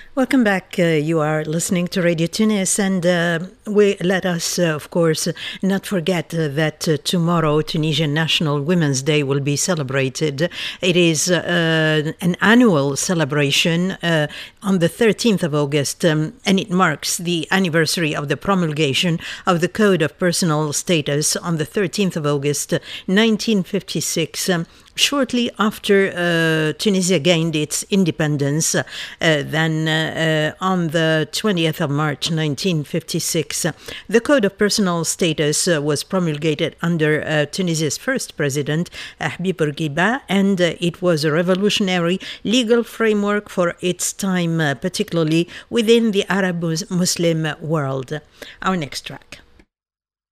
Welcome back. You are listening to Radio Tunis, and we let us, of course, not forget that tomorrow Tunisian National Women's Day will be celebrated. It is an annual celebration on the 13th of August, and it marks the anniversary of the promulgation of the Code of Personal Status on the 13th of August, 1956. Shortly after Tunisia gained its independence, then on the 20th of March 1956, the Code of Personal Status was promulgated under Tunisia's first president, Habib Bourguiba, and it was a revolutionary legal framework for its time, particularly within the Arab Muslim world. Our next track.